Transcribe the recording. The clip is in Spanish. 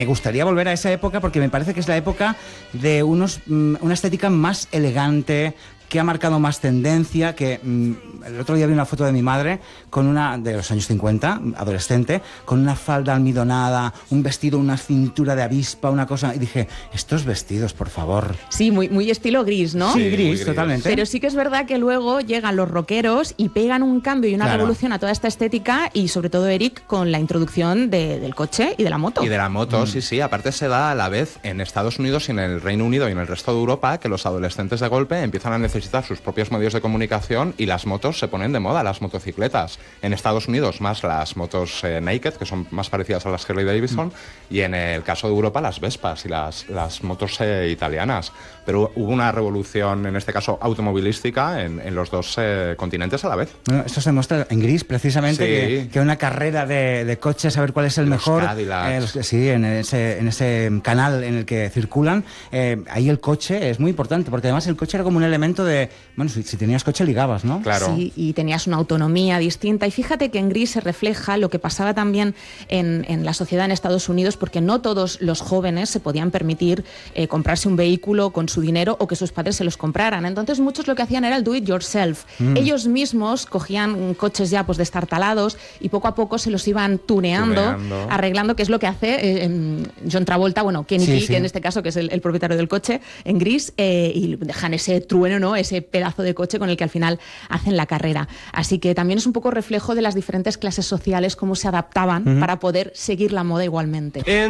Me gustaría volver a esa época porque me parece que es la época de una estética más elegante, que ha marcado más tendencia, que el otro día vi una foto de mi madre de los años 50, adolescente, con una falda almidonada, un vestido, una cintura de avispa, una cosa, y dije, estos vestidos, por favor. Sí, muy estilo gris, ¿no? Sí, gris, totalmente. Pero sí que es verdad que luego llegan los rockeros y pegan un cambio y una revolución a toda esta estética, y sobre todo Eric con la introducción del coche y de la moto. Y de la moto, sí. Aparte se da a la vez en Estados Unidos y en el Reino Unido y en el resto de Europa que los adolescentes de golpe empiezan a necesitar sus propios medios de comunicación y las motos se ponen de moda, las motocicletas. En Estados Unidos más las motos Naked, que son más parecidas a las Harley Davidson, y en el caso de Europa las Vespas y las motos italianas. Pero hubo una revolución, en este caso automovilística, en los dos continentes a la vez. Bueno, esto se muestra en Gris, precisamente, que una carrera de coches, a ver cuál es el mejor. Sí, en ese canal en el que circulan, ahí el coche es muy importante, porque además el coche era como un elemento de, bueno, si tenías coche ligabas, ¿no? Claro. Sí, y tenías una autonomía distinta. Y fíjate que en Gris se refleja lo que pasaba también en la sociedad en Estados Unidos, porque no todos los jóvenes se podían permitir comprarse un vehículo con su dinero o que sus padres se los compraran. Entonces muchos lo que hacían era el do it yourself. Ellos mismos cogían coches ya pues destartalados y poco a poco se los iban tuneando. Arreglando, que es lo que hace John Travolta, bueno, Kenny G, que en este caso que es el propietario del coche, en Gris, y dejan ese trueno, ¿no? Ese pedazo de coche con el que al final hacen la carrera. Así que también es un poco reflejo de las diferentes clases sociales, cómo se adaptaban para poder seguir la moda igualmente.